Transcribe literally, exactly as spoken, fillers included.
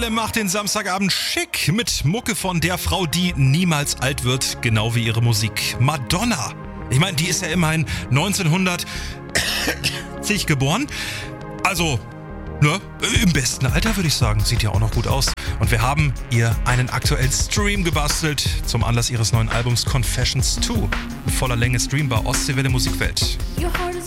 Welle macht den Samstagabend schick mit Mucke von der Frau, die niemals alt wird, genau wie ihre Musik. Madonna. Ich meine, die ist ja immerhin neunzehnhundertzig geboren. Also, ne, im besten Alter würde ich sagen. Sieht ja auch noch gut aus. Und wir haben ihr einen aktuellen Stream gebastelt zum Anlass ihres neuen Albums Confessions zwei. In voller Länge streambar Ostseewelle Musikwelt.